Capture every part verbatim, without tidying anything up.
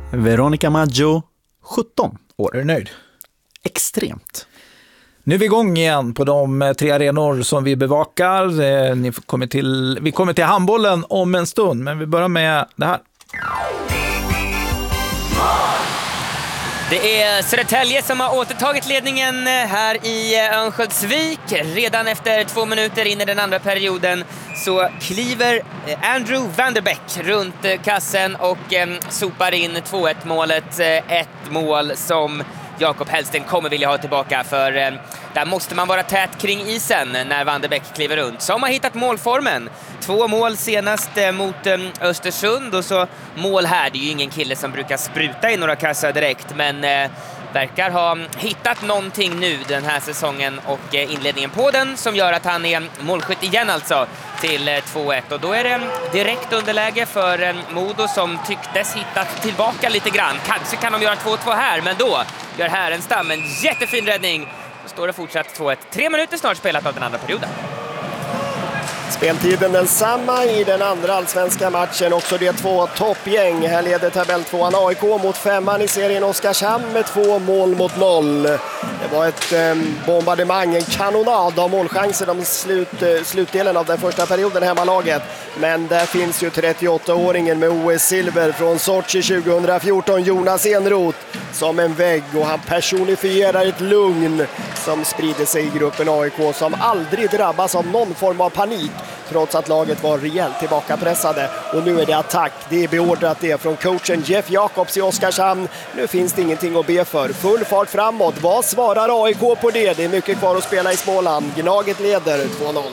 Veronica Maggio, sjutton år. Är du nöjd? Extremt. Nu är vi igång igen på de tre arenor som vi bevakar. Eh, ni kommer till, vi kommer till handbollen om en stund, men vi börjar med det här. Det är Södertälje som har återtagit ledningen här i Örnsköldsvik. Redan efter två minuter in i den andra perioden så kliver Andrew Vanderbeck runt kassen och eh, sopar in två ett målet. Ett mål som Jakob Hellsten kommer vilja ha tillbaka, för eh, där måste man vara tät kring isen när Vanderbeck kliver runt. Som har hittat målformen. Två mål senast eh, mot eh, Östersund, och så mål här. Det är ju ingen kille som brukar spruta i några kassar direkt, men eh, verkar ha hittat någonting nu den här säsongen och eh, inledningen på den som gör att han är målskytt igen alltså till eh, två ett. Och då är det direkt underläge för eh, Modo som tycktes hittat tillbaka lite grann. Kanske kan de göra två två här, men då gör Härenstam en jättefin räddning. Då står det fortsatt två ett. Tre minuter snart spelat av den andra perioden. Speltiden densamma i den andra allsvenska matchen. Också det två toppgäng. Här leder tabelltvåan A I K mot femman i serien Oskarshamn med två mål mot noll. Det var ett eh, bombardemang, en kanonad av målchanser de slut, eh, slutdelen av den första perioden hemmalaget. Men där finns ju trettioåttaåringen med O S-silver från Sochi tjugohundrafjorton, Jonas Enroth, som en vägg, och han personifierar ett lugn som sprider sig i gruppen A I K, som aldrig drabbas av någon form av panik trots att laget var rejält tillbakapressade. Och nu är det attack. Det är beordrat det från coachen Jeff Jakobs i Oskarshamn. Nu finns det ingenting att be för. Full fart framåt. Vad svarar A I K på det? Det är mycket kvar att spela i Småland. Gnaget leder två noll.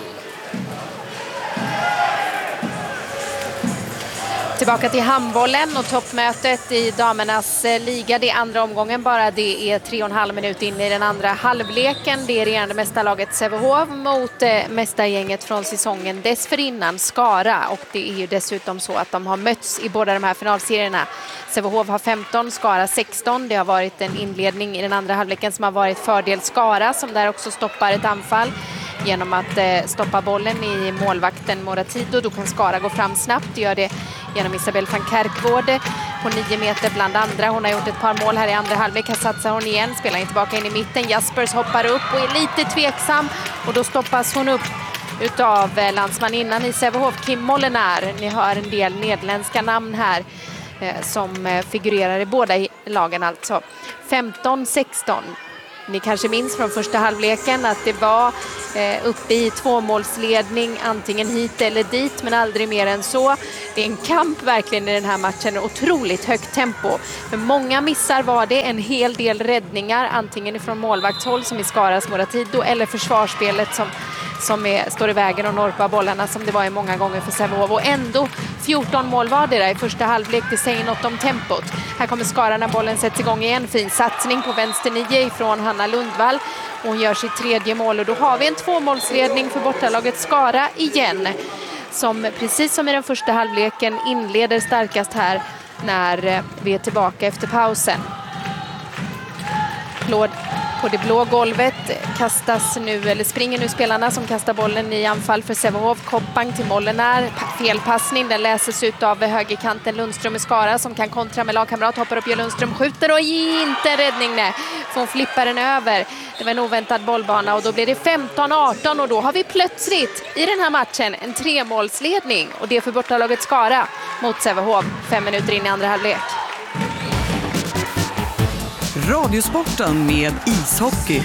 Tillbaka till handbollen och toppmötet i damernas liga. Det är andra omgången bara. Det är tre och en halv minut in i den andra halvleken. Det är regerande mästarlaget Sävehof mot eh, mästargänget från säsongen dessförinnan, Skara. Och det är ju dessutom så att de har mötts i båda de här finalserierna. Sävehof har femton, Skara sexton. Det har varit en inledning i den andra halvleken som har varit fördel Skara, som där också stoppar ett anfall genom att eh, stoppa bollen i målvakten Moratido. Då kan Skara gå fram snabbt. Det gör det genom Isabel van Kerkvårde på nio meter bland andra. Hon har gjort ett par mål här i andra halvlek. Här satsar hon igen, spelar inte tillbaka in i mitten. Jaspers hoppar upp och är lite tveksam, och då stoppas hon upp utav eh, landsmaninnan i Sävehof, Kim Molenaar. Ni hör en del nederländska namn här eh, som eh, figurerar i båda lagen alltså. femton sexton. Ni kanske minns från första halvleken att det var eh, uppe i tvåmålsledning, antingen hit eller dit, men aldrig mer än så. Det är en kamp verkligen i den här matchen, otroligt högt tempo. För många missar var det, en hel del räddningar, antingen från målvaktshåll som i Skaras Moratido, eller försvarsspelet som, som är, står i vägen och norpar bollarna som det var i många gånger för Sävehof. Och ändå fjorton mål var det där i första halvlek. Det säger något om tempot. Här kommer Skara när bollen sätts igång igen. Fin satsning på vänster nio ifrån Hanna Lundvall. Hon gör sitt tredje mål, och då har vi en tvåmålsledning för bortalaget Skara igen, som precis som i den första halvleken inleder starkast här när vi är tillbaka efter pausen. Klod på det blå golvet kastas nu, eller springer nu spelarna som kastar bollen i anfall för Sävehof. Koppang till Molenaar, felpassning, den läses ut av högerkanten Lundström i Skara som kan kontra med lagkamrat, hoppar upp, gör Lundström, skjuter och inte räddning, nej, för hon flippar den över. Det var en oväntad bollbana, och då blir det femton arton, och då har vi plötsligt i den här matchen en tremålsledning, och det är för bortalaget Skara mot Sävehof fem minuter in i andra halvlek. Radiosporten med ishockey.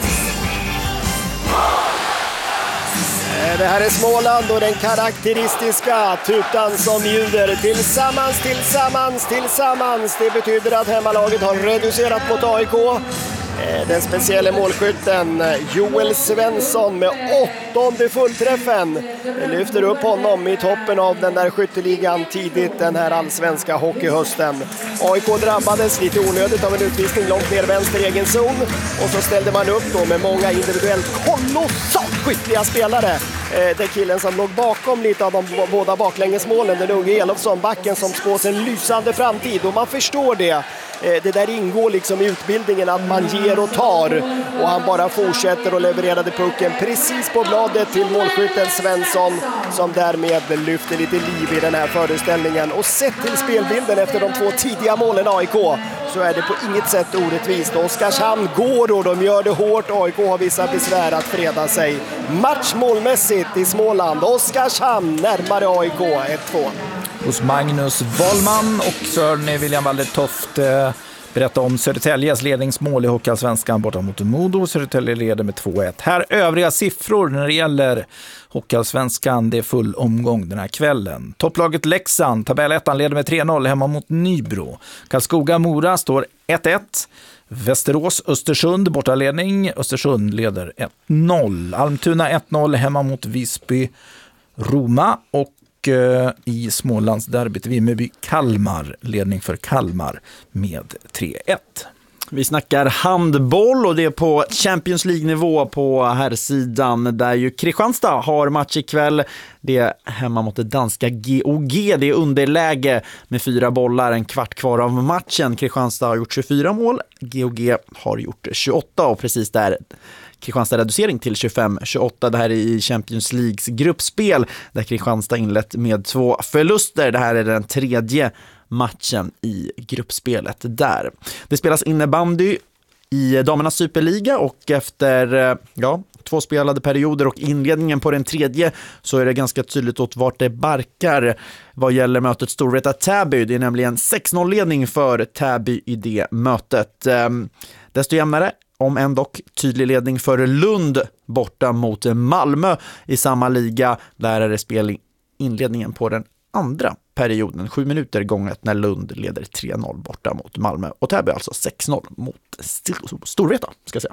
Det här är Småland och den karaktäristiska tutan som ljuder. Tillsammans, tillsammans, tillsammans. Det betyder att hemmalaget har reducerat mot A I K. Den speciella målskytten Joel Svensson med åttonde fullträffen lyfter upp honom i toppen av den där skytteligan tidigt den här allsvenska hockeyhösten. A I K drabbades lite onödigt av en utvisning långt ner vänster egen zon, och så ställde man upp då med många individuellt kolossalt skickliga spelare Eh, den killen som låg bakom lite av de b- båda baklängesmålen, den unge Elofsson, backen som spås en lysande framtid. Och man förstår det. Eh, det där ingår liksom i utbildningen att man ger och tar. Och han bara fortsätter och levererade pucken precis på bladet till målskytten Svensson, som därmed lyfter lite liv i den här föreställningen. Och sett till spelbilden efter de två tidiga målen A I K så är det på inget sätt orättvist. Oskarshamn går och de gör det hårt. A I K har vissa besvär att freda sig. Matchmålmässigt i Småland. Oskarshamn närmare A I K ett två. Hos Magnus Wahlman och Sören William Waldertoft eh, berätta om Södertäljes ledningsmål i Hockeyallsvenskan borta mot Modo. Södertälje leder med två ett. Här övriga siffror när det gäller Hockeyallsvenskan. Det är full omgång den här kvällen. Topplaget Leksand, tabellettan, leder med tre noll hemma mot Nybro. Karlskoga-Mora står ett ett. Västerås-Östersund bortaledning. Östersund leder ett noll. Almtuna ett noll hemma mot Visby-Roma. Och i Smålands derbyt Vimmerby-Kalmar, ledning för Kalmar med tre ett. Vi snackar handboll och det är på Champions League-nivå på här sidan där ju Kristianstad har match ikväll. Det är hemma mot det danska G O G. Det är underläge med fyra bollar, en kvart kvar av matchen. Kristianstad har gjort tjugofyra mål, G O G har gjort tjugoåtta och precis där Kristianstad reducering till tjugofem tjugoåtta. Det här är i Champions Leagues gruppspel där Kristianstad inlett med två förluster. Det här är den tredje matchen i gruppspelet där. Det spelas innebandy i damernas superliga och efter ja, två spelade perioder och inledningen på den tredje så är det ganska tydligt åt vart det barkar vad gäller mötet Storvreta-Täby. Det är nämligen sex noll-ledning för Täby i det mötet. Desto jämnare, om en dock tydlig ledning för Lund borta mot Malmö i samma liga. Där är det spel inledningen på den andra perioden, sju minuter gånget när Lund leder tre noll borta mot Malmö. Och Täby alltså sex noll mot Storvreta, ska jag säga.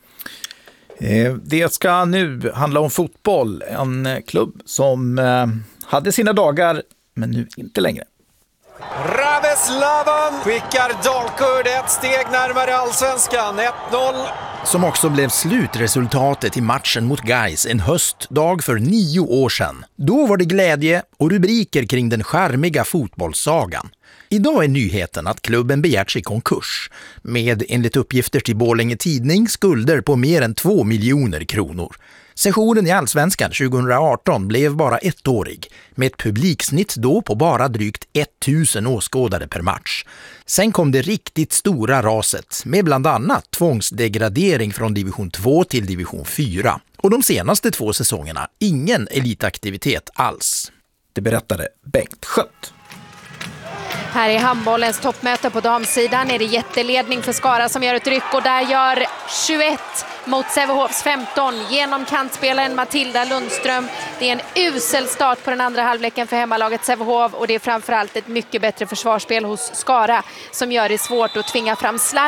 Det ska nu handla om fotboll. En klubb som hade sina dagar, men nu inte längre. Raveslavan skickar Dalkurd ett steg närmare allsvenskan, ett noll. Som också blev slutresultatet i matchen mot Gais en höstdag för nio år sedan. Då var det glädje och rubriker kring den charmiga fotbollssagan. Idag är nyheten att klubben begärt sig konkurs med enligt uppgifter till Borlänge Tidning skulder på mer än två miljoner kronor. Sessionen i Allsvenskan tjugohundraarton blev bara ettårig med ett publiksnitt då på bara drygt tusen åskådare per match. Sen kom det riktigt stora raset med bland annat tvångsdegradering från division två till division fyra. Och de senaste två säsongerna ingen elitaktivitet alls. Det berättade Bengt Schött. Här i handbollens toppmöte på damsidan är det jätteledning för Skara som gör ett ryck och där gör tjugoett mot Sävehofs femton genom kantspelaren Matilda Lundström. Det är en usel start på den andra halvleken för hemmalaget Sävehof och det är framförallt ett mycket bättre försvarsspel hos Skara som gör det svårt att tvinga fram slarv.